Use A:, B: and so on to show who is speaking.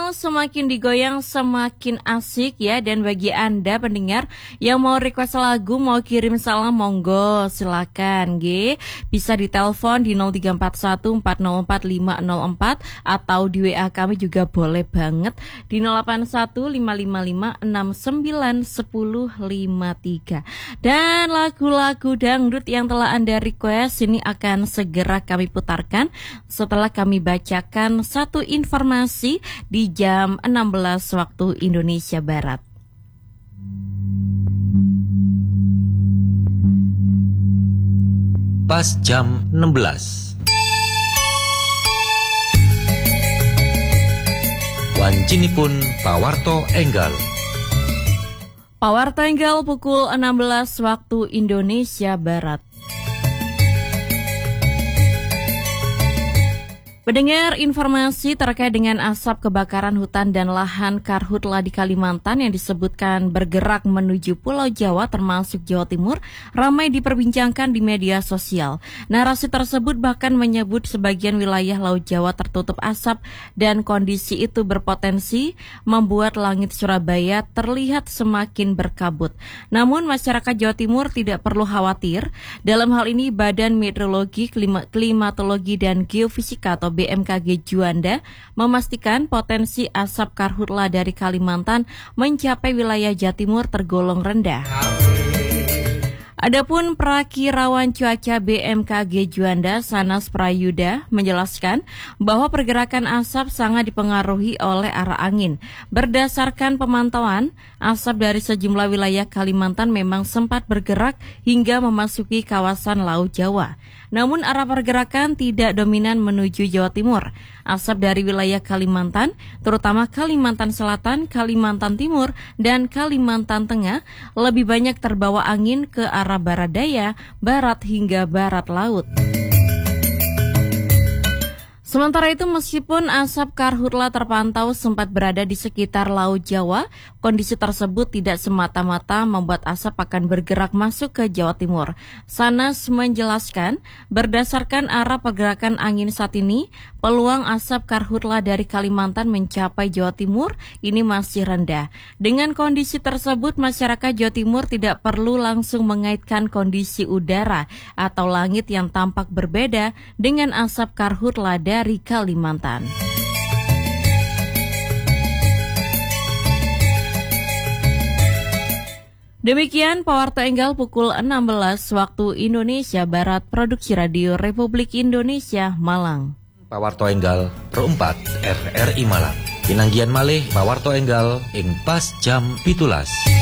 A: Enggal semakin digoyang semakin asik ya. Dan bagi Anda pendengar yang mau request lagu, mau kirim salam, monggo silakan G. Bisa ditelepon di 0341 404 504 atau di WA kami juga boleh banget di 081 555 69 1053. Dan lagu-lagu dangdut yang telah Anda request ini akan segera kami putarkan setelah kami bacakan satu informasi di jam 16 waktu Indonesia Barat.
B: Pas jam 16. Wancinipun Pawarto Enggal.
A: Pawarto Enggal pukul 16 waktu Indonesia Barat. Mendengar informasi terkait dengan asap kebakaran hutan dan lahan karhutla di Kalimantan yang disebutkan bergerak menuju Pulau Jawa termasuk Jawa Timur ramai diperbincangkan di media sosial. Narasi tersebut bahkan menyebut sebagian wilayah Laut Jawa tertutup asap dan kondisi itu berpotensi membuat langit Surabaya terlihat semakin berkabut. Namun masyarakat Jawa Timur tidak perlu khawatir. Dalam hal ini Badan Meteorologi, Klimatologi dan Geofisika atau BMKG Juanda memastikan potensi asap karhutla dari Kalimantan mencapai wilayah Jawa Timur tergolong rendah. Adapun Prakirawan Cuaca BMKG Juanda Sanas Prayuda menjelaskan bahwa pergerakan asap sangat dipengaruhi oleh arah angin. Berdasarkan pemantauan, asap dari sejumlah wilayah Kalimantan memang sempat bergerak hingga memasuki kawasan Laut Jawa. Namun arah pergerakan tidak dominan menuju Jawa Timur. Asap dari wilayah Kalimantan, terutama Kalimantan Selatan, Kalimantan Timur, dan Kalimantan Tengah lebih banyak terbawa angin ke arah barat daya, barat hingga barat laut. Sementara itu meskipun asap karhutla terpantau sempat berada di sekitar Laut Jawa, kondisi tersebut tidak semata-mata membuat asap akan bergerak masuk ke Jawa Timur. Sanas menjelaskan, berdasarkan arah pergerakan angin saat ini, peluang asap karhutla dari Kalimantan mencapai Jawa Timur ini masih rendah. Dengan kondisi tersebut, masyarakat Jawa Timur tidak perlu langsung mengaitkan kondisi udara atau langit yang tampak berbeda dengan asap karhutla dari Kalimantan. Demikian Pawarto Enggal pukul 16 waktu Indonesia Barat, Produksi Radio Republik Indonesia Malang.
B: Pawarto Enggal Pro 4 RRI Malang. Pinanggian malih Pawarto Enggal ing pas jam 17.